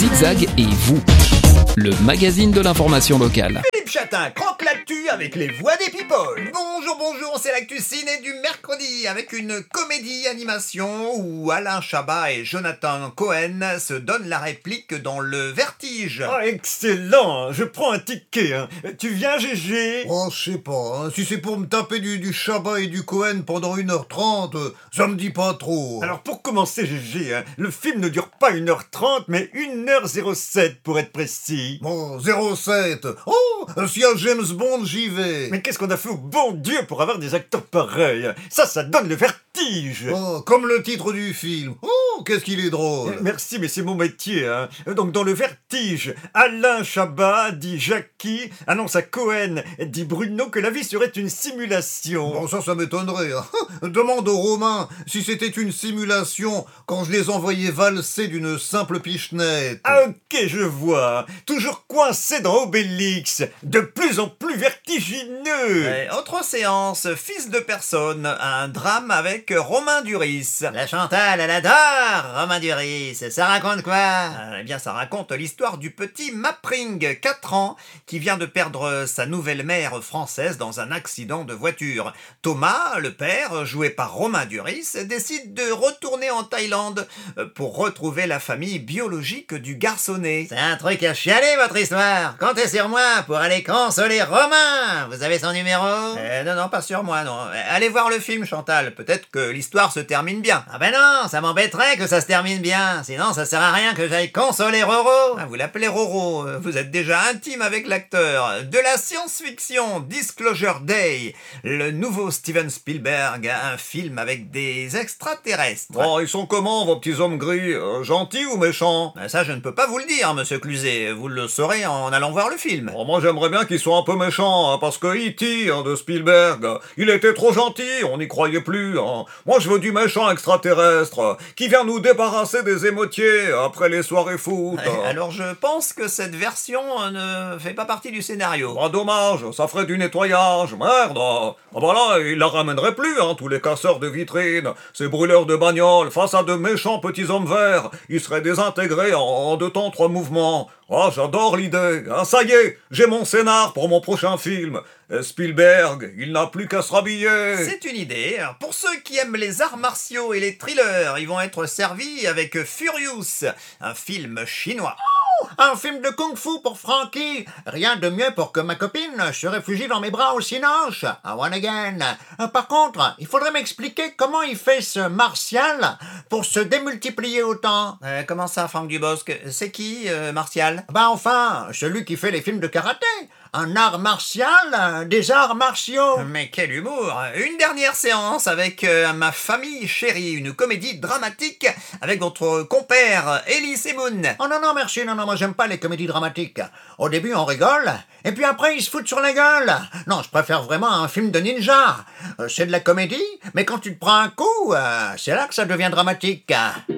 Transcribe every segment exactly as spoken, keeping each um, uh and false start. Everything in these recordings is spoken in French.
Zigzag et vous, le magazine de l'information locale. Philippe Chatin croque l'actu avec les voix des people. Bonjour, bonjour, c'est l'actu ciné du mercredi avec une comédie animation où Alain Chabat et Jonathan Cohen se donnent la réplique dans Le Vertige. Ah, excellent, je prends un ticket. Hein. Tu viens, Gégé? Oh, je sais pas, hein. Si c'est pour me taper du, du Chabat et du Cohen pendant une heure trente, ça me dit pas trop. Alors pour commencer, Gégé, hein, le film ne dure pas une heure trente, mais une heure zéro sept pour être précis. Bon, zéro sept. Oh, s'il y a James Bond, j'y vais. Mais qu'est-ce qu'on a fait au bon Dieu pour avoir des acteurs pareils? Ça, ça donne le vertige. Oh, comme le titre du film. Oh, qu'est-ce qu'il est drôle. Merci, mais c'est mon métier. Hein. Donc dans Le Vertige, Alain Chabat dit Jackie, annonce à Cohen, dit Bruno que la vie serait une simulation. Bon, ça, ça m'étonnerait. Hein. Demande aux Romains si c'était une simulation quand je les envoyais valser d'une simple pichenette. Ah ok, je vois. Toujours coincé dans Obélix, de plus en plus vertigineux. Et autre séance, Fils de personne, un drame avec Romain Duris. La Chantal, elle adore Romain Duris. Ça raconte quoi? Euh, Eh bien, ça raconte l'histoire du petit Mapring, quatre ans, qui vient de perdre sa nouvelle mère française dans un accident de voiture. Thomas, le père, joué par Romain Duris, décide de retourner en Thaïlande pour retrouver la famille biologique du garçonnet. C'est un truc à chialer, votre histoire. Comptez sur moi pour aller consoler Romain. Vous avez son numéro? Euh, non, non, pas sur moi, non. Allez voir le film, Chantal. Peut-être que l'histoire se termine bien. Ah ben non, ça m'embêterait que ça se termine bien. Sinon, ça sert à rien que j'aille consoler Roro. Ah, vous l'appelez Roro. Vous êtes déjà intime avec l'acteur. De la science-fiction, Disclosure Day. Le nouveau Steven Spielberg, un film avec des extraterrestres. Oh, ils sont comment, vos petits hommes gris? euh, Gentils ou méchants? Ça, je ne peux pas vous le dire, monsieur Cluzet. Vous le saurez en allant voir le film. Oh, moi, j'aimerais bien qu'ils soient un peu méchants, hein, parce que E T hein, de Spielberg, il était trop gentil, on n'y croyait plus. Hein. Moi, je veux du méchant extraterrestre, qui vient nous débarrasser des émotiers après les soirées foot. Alors, je pense que cette version ne fait pas partie du scénario. Ah, dommage, ça ferait du nettoyage, merde. Ah, bah là, il la ramènerait plus, hein, tous les casseurs de vitrines, ces brûleurs de bagnoles, face à de méchants petits hommes verts, ils seraient désintégrés en, en deux temps, trois mouvements. Ah, j'adore l'idée. Ah, ça y est, j'ai mon scénar pour mon prochain film. Et Spielberg, il n'a plus qu'à se rhabiller. C'est une idée. Alors, pour ceux qui aiment les arts martiaux et les thrillers, ils vont être servis avec Furious, un film chinois. Un film de kung-fu pour Frankie. Rien de mieux pour que ma copine se réfugie dans mes bras au cinoche. I want again. Euh, Par contre, il faudrait m'expliquer comment il fait ce Martial pour se démultiplier autant. Euh, comment ça, Franck Dubosc? C'est qui, euh, Martial? Ben enfin, celui qui fait les films de karaté. Un art martial, euh, des arts martiaux. Mais quel humour! Une dernière séance avec euh, Ma famille chérie, une comédie dramatique avec votre compère Elie Semoun. Oh non, non, merci, non, non, moi j'aime pas les comédies dramatiques. Au début on rigole, et puis après ils se foutent sur la gueule. Non, je préfère vraiment un film de ninja. Euh, c'est de la comédie, mais quand tu te prends un coup, euh, c'est là que ça devient dramatique.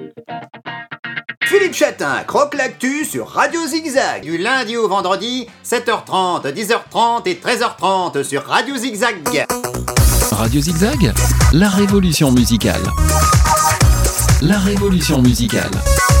Philippe Chatin croque l'actu sur Radio Zigzag. Du lundi au vendredi, sept heures trente, dix heures trente et treize heures trente sur Radio Zigzag. Radio Zigzag, la révolution musicale. La révolution musicale.